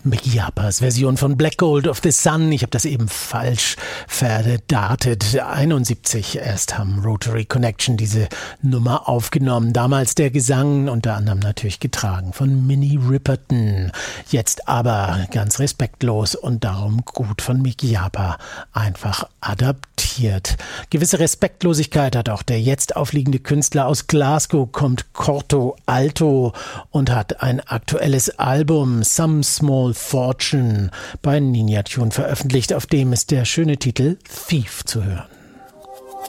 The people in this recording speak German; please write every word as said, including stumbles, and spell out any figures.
Mickey Harpers Version von Black Gold of the Sun. Ich habe das eben falsch verdatet. einundsiebzig erst haben Rotary Connection diese Nummer aufgenommen. Damals der Gesang, unter anderem natürlich getragen von Minnie Riperton. Jetzt aber ganz respektlos und darum gut von Mickey Harper einfach adaptiert. Gewisse Respektlosigkeit hat auch der jetzt aufliegende Künstler aus Glasgow, kommt Corto Alto und hat ein aktuelles Album Some Small Fortune bei Ninja Tune veröffentlicht, auf dem ist der schöne Titel Thief zu hören.